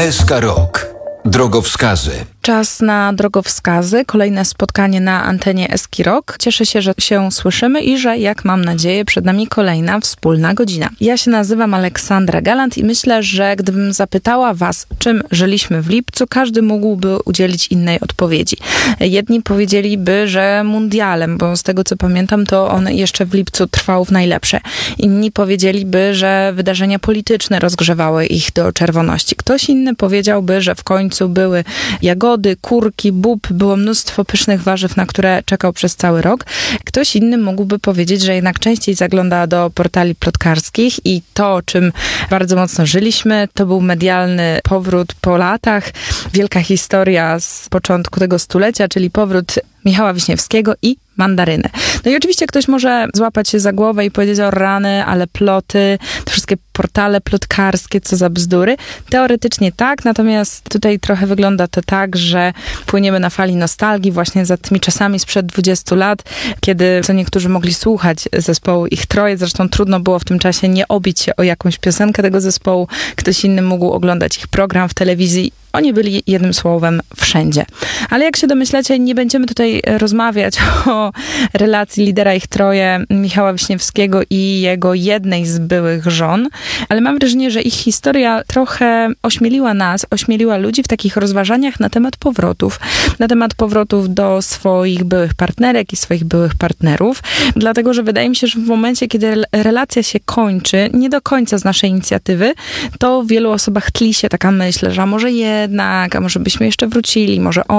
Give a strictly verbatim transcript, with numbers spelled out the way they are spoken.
S K Rock. Drogowskazy. Czas na drogowskazy, kolejne spotkanie na antenie S K Rock. Cieszę się, że się słyszymy i że, jak mam nadzieję, przed nami kolejna wspólna godzina. Ja się nazywam Aleksandra Galant i myślę, że gdybym zapytała was, czym żyliśmy w lipcu, każdy mógłby udzielić innej odpowiedzi. Jedni powiedzieliby, że mundialem, bo z tego co pamiętam, to on jeszcze w lipcu trwał w najlepsze. Inni powiedzieliby, że wydarzenia polityczne rozgrzewały ich do czerwoności. Ktoś inny powiedziałby, że w końcu były jagody, kurki, bób, było mnóstwo pysznych warzyw, na które czekał przez cały rok. Ktoś inny mógłby powiedzieć, że jednak częściej zagląda do portali plotkarskich i to, czym bardzo mocno żyliśmy, to był medialny powrót po latach. Wielka historia z początku tego stulecia, czyli powrót Michała Wiśniewskiego i mandaryny. No i oczywiście ktoś może złapać się za głowę i powiedzieć: o rany, ale ploty, te wszystkie portale plotkarskie, co za bzdury. Teoretycznie tak, natomiast tutaj trochę wygląda to tak, że płyniemy na fali nostalgii właśnie za tymi czasami sprzed dwudziestu lat, kiedy co niektórzy mogli słuchać zespołu Ich Troje. Zresztą trudno było w tym czasie nie obić się o jakąś piosenkę tego zespołu. Ktoś inny mógł oglądać ich program w telewizji. Oni byli jednym słowem wszędzie. Ale jak się domyślacie, nie będziemy tutaj rozmawiać o relacji lidera Ich Troje, Michała Wiśniewskiego i jego jednej z byłych żon, ale mam wrażenie, że ich historia trochę ośmieliła nas, ośmieliła ludzi w takich rozważaniach na temat powrotów. Na temat powrotów do swoich byłych partnerek i swoich byłych partnerów. Dlatego, że wydaje mi się, że w momencie, kiedy relacja się kończy, nie do końca z naszej inicjatywy, to w wielu osobach tli się taka myśl, że a może jednak, a może byśmy jeszcze wrócili, może